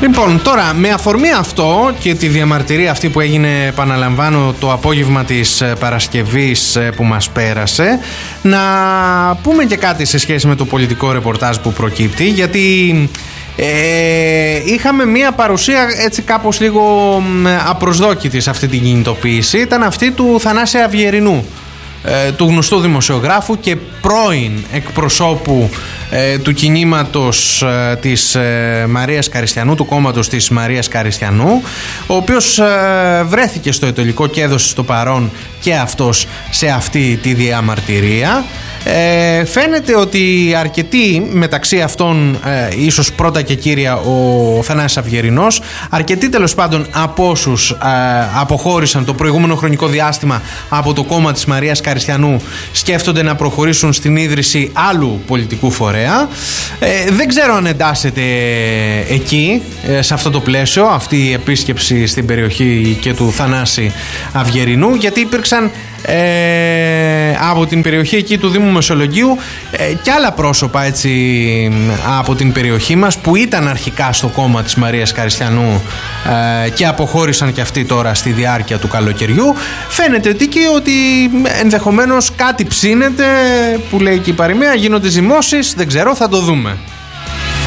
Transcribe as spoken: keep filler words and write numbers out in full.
Λοιπόν, τώρα με αφορμή αυτό και τη διαμαρτυρία αυτή που έγινε, επαναλαμβάνω, το απόγευμα της Παρασκευής που μας πέρασε, να πούμε και κάτι σε σχέση με το πολιτικό ρεπορτάζ που προκύπτει, γιατί ε, είχαμε μία παρουσία έτσι κάπως λίγο απροσδόκητη σε αυτή την κινητοποίηση. Ήταν αυτή του Θανάση Αυγερινού, του γνωστού δημοσιογράφου και πρώην εκπροσώπου ε, του κινήματος ε, της ε, Μαρίας Καριστιανού, του κόμματος της Μαρίας Καριστιανού, ο οποίος ε, βρέθηκε στο Ετωλικό και έδωσε στο παρόν και αυτός σε αυτή τη διαμαρτυρία. Ε, φαίνεται ότι αρκετοί, μεταξύ αυτών ε, ίσως πρώτα και κύρια ο Θανάσης Αυγερινός, αρκετοί τέλος πάντων από όσους ε, αποχώρησαν το προηγούμενο χρονικό διάστημα από το κόμμα της Μαρίας Καριστιανού, σκέφτονται να προχωρήσουν στην ίδρυση άλλου πολιτικού φορέα. Ε, δεν ξέρω αν εντάσσεται εκεί, ε, σε αυτό το πλαίσιο, αυτή η επίσκεψη στην περιοχή και του Θανάση Αυγερινού, γιατί υπήρξαν Ε, από την περιοχή εκεί του Δήμου Μεσολογγίου ε, και άλλα πρόσωπα έτσι από την περιοχή μας που ήταν αρχικά στο κόμμα της Μαρίας Καριστιανού ε, και αποχώρησαν και αυτοί τώρα στη διάρκεια του καλοκαιριού. Φαίνεται ότι και ότι ενδεχομένως κάτι ψήνεται, που λέει και η παροιμία, γίνονται ζυμώσεις, δεν ξέρω, θα το δούμε.